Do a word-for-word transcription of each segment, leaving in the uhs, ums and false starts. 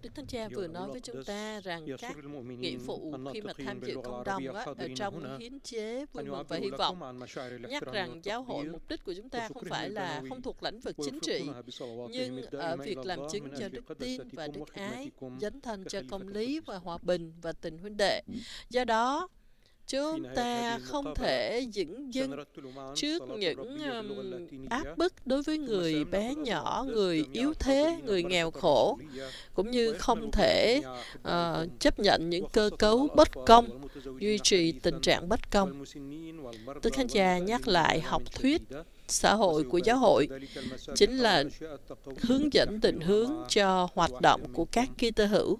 Đức Thánh Cha vừa nói với chúng ta rằng các nghị phụ khi mà tham dự cộng đồng á, ở trong hiến chế vui mừng và hy vọng nhắc rằng giáo hội, mục đích của chúng ta không phải là không thuộc lĩnh vực chính trị, nhưng ở việc làm chứng cho đức tin và đức ái, dấn thân cho công lý và hòa bình và tình huynh đệ. Do đó, chúng ta không thể dửng dưng trước những um, áp bức đối với người bé nhỏ, người yếu thế, người nghèo khổ, cũng như không thể uh, chấp nhận những cơ cấu bất công, duy trì tình trạng bất công. Đức Thánh Cha nhắc lại học thuyết xã hội của giáo hội chính là hướng dẫn định hướng cho hoạt động của các Kitô hữu.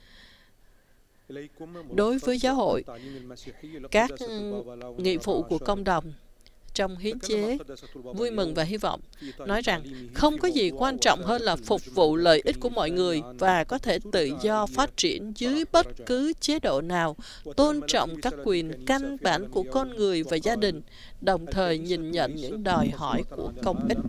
Đối với giáo hội, các nghị phụ của công đồng trong hiến chế vui mừng và hy vọng nói rằng không có gì quan trọng hơn là phục vụ lợi ích của mọi người và có thể tự do phát triển dưới bất cứ chế độ nào, tôn trọng các quyền căn bản của con người và gia đình, đồng thời nhìn nhận những đòi hỏi của công ích.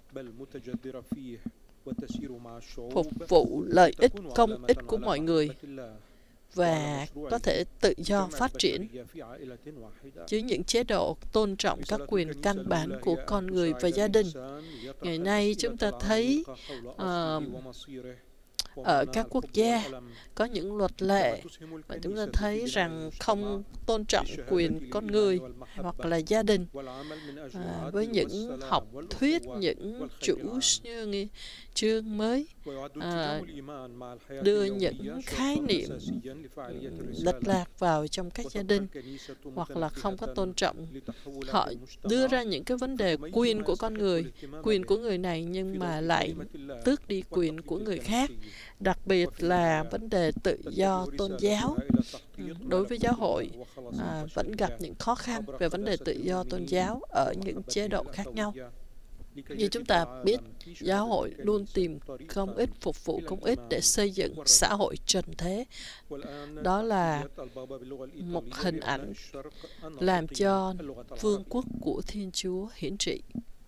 Phục vụ lợi ích công ích của mọi người và có thể tự do phát triển dưới những chế độ tôn trọng các quyền căn bản của con người và gia đình. Ngày nay chúng ta thấy uh, ở các quốc gia có những luật lệ và chúng ta thấy rằng không tôn trọng quyền con người hoặc là gia đình, à, với những học thuyết, những chủ chương mới, à, đưa những khái niệm lệch lạc vào trong các gia đình, hoặc là không có tôn trọng. Họ đưa ra những cái vấn đề quyền của con người, quyền của người này, nhưng mà lại tước đi quyền của người khác. Đặc biệt là vấn đề tự do tôn giáo. Đối với giáo hội, à, vẫn gặp những khó khăn về vấn đề tự do tôn giáo ở những chế độ khác nhau. Như chúng ta biết, giáo hội luôn tìm công ích, phục vụ công ích để xây dựng xã hội trần thế. Đó là một hình ảnh làm cho vương quốc của Thiên Chúa hiển trị.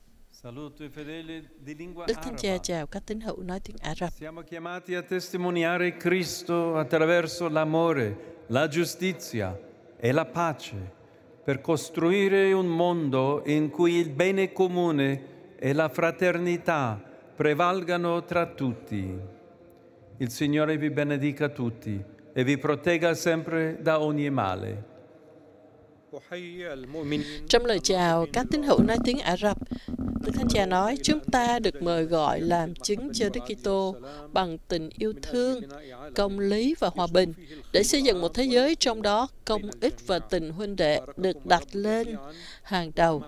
Đức Thánh Cha chào các tín hữu nói tiếng Ả Rập. Siamo chiamati a testimoniare Cristo attraverso l'amore, la giustizia e la pace per costruire un mondo in cui il bene comune e la fraternità prevalgano tra tutti. Il Signore vi benedica tutti e vi protegga sempre da ogni male. Trong lời chào các tín hữu nói tiếng Ả Rập, Đức Thánh Cha nói, chúng ta được mời gọi làm chứng cho Đức Kitô bằng tình yêu thương, công lý và hòa bình, để xây dựng một thế giới trong đó công ích và tình huynh đệ được đặt lên hàng đầu.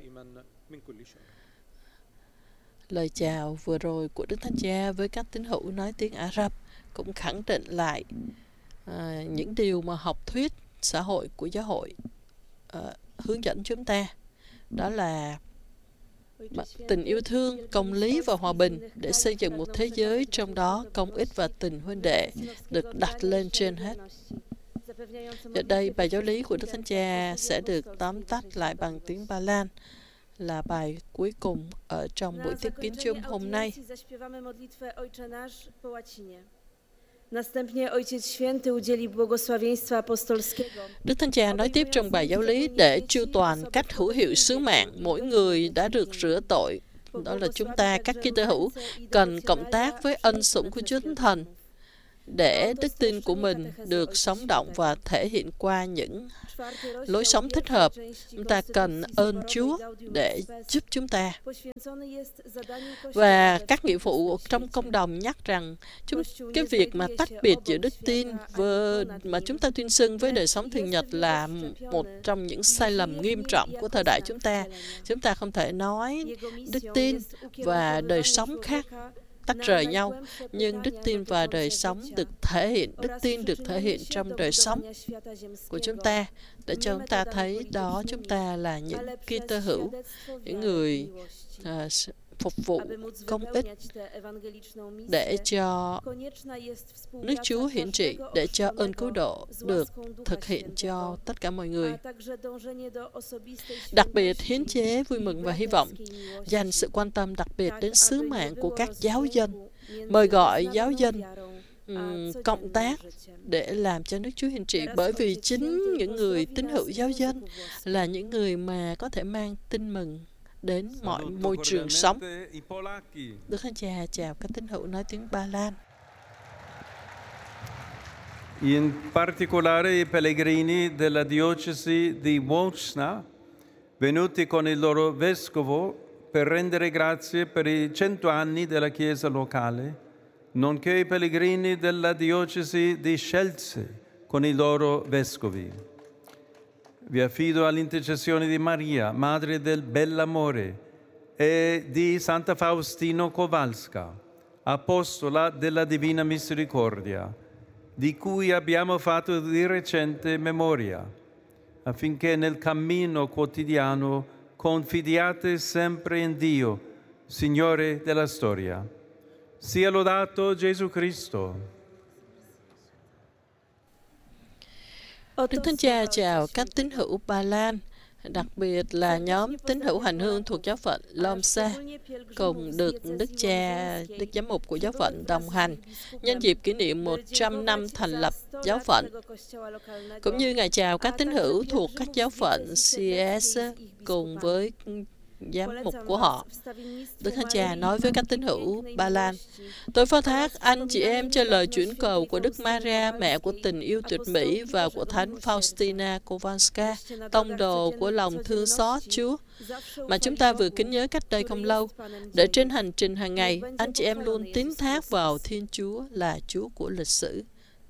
Lời chào vừa rồi của Đức Thánh Cha với các tín hữu nói tiếng Ả Rập cũng khẳng định lại à, những điều mà học thuyết xã hội của giáo hội à, hướng dẫn chúng ta. Đó là tình yêu thương, công lý và hòa bình để xây dựng một thế giới trong đó công ích và tình huynh đệ được đặt lên trên hết. Ở đây, bài giáo lý của Đức Thánh Cha sẽ được tóm tắt lại bằng tiếng Ba Lan, là bài cuối cùng ở trong buổi tiếp kiến chung hôm nay. Đức Thánh Cha nói tiếp trong bài giáo lý, để chu toàn cách hữu hiệu sứ mạng, mỗi người đã được rửa tội. Đó là chúng ta, các Kitô hữu, cần cộng tác với ân sủng của Chúa Thánh Thần để đức tin của mình được sống động và thể hiện qua những lối sống thích hợp. Chúng ta cần ơn Chúa để giúp chúng ta. Và các nghị phụ trong công đồng nhắc rằng chúng, cái việc mà tách biệt giữa đức tin với, mà chúng ta tuyên xưng với đời sống thường nhật là một trong những sai lầm nghiêm trọng của thời đại chúng ta. Chúng ta không thể nói đức tin và đời sống khác tách rời nhau, nhưng đức tin và đời sống được thể hiện, đức tin được thể hiện trong đời sống của chúng ta, để cho chúng ta thấy đó chúng ta là những Kitô hữu, những người à, phục vụ công ích để cho nước Chúa hiển trị, để cho ơn cứu độ được thực hiện cho tất cả mọi người. Đặc biệt, hiến chế vui mừng và hy vọng dành sự quan tâm đặc biệt đến sứ mạng của các giáo dân, mời gọi giáo dân um, cộng tác để làm cho nước Chúa hiện trị, bởi vì chính những người tín hữu giáo dân là những người mà có thể mang tin mừng đến mọi môi trường sống. Đức Thánh Cha chào các tín hữu nói tiếng Ba Lan. In particolare i pellegrini della diocesi di Łódzna, venuti con il loro vescovo per rendere grazie per i cento anni della Chiesa locale, nonché i pellegrini della diocesi di Scelze con i loro vescovi. Vi affido all'intercessione di Maria, Madre del Bellamore, e di Santa Faustina Kowalska, Apostola della Divina Misericordia, di cui abbiamo fatto di recente memoria, affinché nel cammino quotidiano confidiate sempre in Dio, Signore della storia. Sia lodato Gesù Cristo. Đức Thánh Cha chào các tín hữu Ba Lan, đặc biệt là nhóm tín hữu hành hương thuộc giáo phận Lomsa, cùng được Đức Cha, Đức Giám mục của giáo phận đồng hành nhân dịp kỷ niệm một trăm năm thành lập giáo phận, cũng như Ngài chào các tín hữu thuộc các giáo phận xê ét cùng với giám mục của họ. Đức Thánh Cha nói với các tín hữu Ba Lan: tôi phó thác anh chị em cho lời chuyển cầu của Đức Maria, mẹ của tình yêu tuyệt mỹ, và của Thánh Faustina Kowalska, tông đồ của lòng thương xót Chúa, mà chúng ta vừa kính nhớ cách đây không lâu, để trên hành trình hàng ngày, anh chị em luôn tín thác vào Thiên Chúa là Chúa của lịch sử.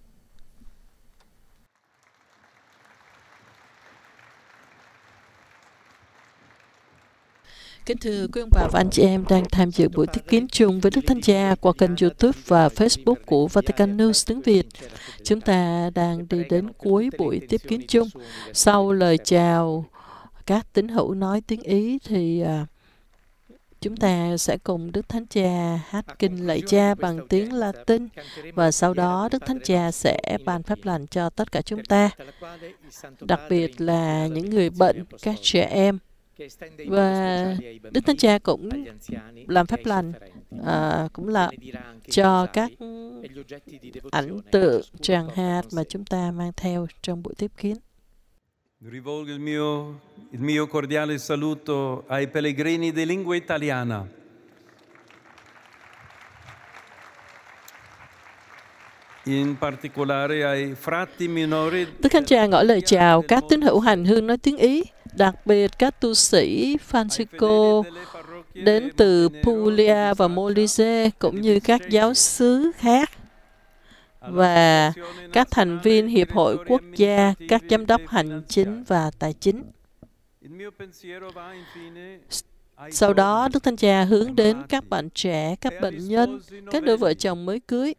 Kính thưa quý ông bà và anh chị em đang tham dự buổi tiếp kiến chung với Đức Thánh Cha qua kênh YouTube và Facebook của Vatican News tiếng Việt. Chúng ta đang đi đến cuối buổi tiếp kiến chung. Sau lời chào các tín hữu nói tiếng Ý thì uh, chúng ta sẽ cùng Đức Thánh Cha hát kinh lạy Cha bằng tiếng Latin, và sau đó Đức Thánh Cha sẽ ban phép lành cho tất cả chúng ta, đặc biệt là những người bệnh, các trẻ em. Và Đức Thánh Cha cũng làm phép lành, à, cũng là cho các ảnh tượng tràng hạt mà chúng ta mang theo trong buổi tiếp kiến. Rivolgo il mio, il mio cordiale saluto ai pellegrini di lingua italiana. In particolare ai frati minori. Đức Thánh Cha ngỏ lời chào các tín hữu hành hương nói tiếng Ý, đặc biệt các tu sĩ Francisco đến từ Puglia và Molise, cũng như các giáo xứ khác, và các thành viên Hiệp hội Quốc gia, các giám đốc hành chính và tài chính. Sau đó, Đức Thánh Cha hướng đến các bạn trẻ, các bệnh nhân, các đôi vợ chồng mới cưới.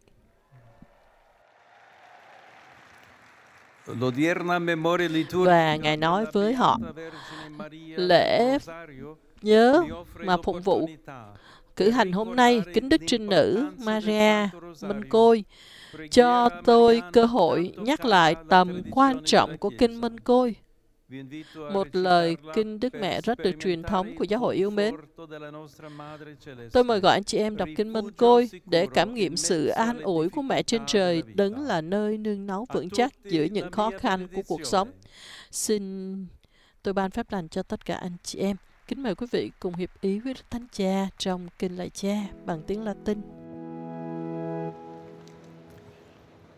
Và Ngài nói với họ: lễ nhớ mà phụng vụ cử hành hôm nay, kính Đức Trinh Nữ Maria Minh Côi, cho tôi cơ hội nhắc lại tầm quan trọng của kinh Minh Côi, một lời kinh Đức Mẹ rất được truyền thống của giáo hội yêu mến. Tôi mời gọi anh chị em đọc kinh Minh Côi để cảm nghiệm sự an ủi của Mẹ trên trời, đấng là nơi nương náu vững chắc giữa những khó khăn của cuộc sống. Xin tôi ban phép lành cho tất cả anh chị em. Kính mời quý vị cùng hiệp ý với Đức Thánh Cha trong kinh lạy Cha bằng tiếng Latin.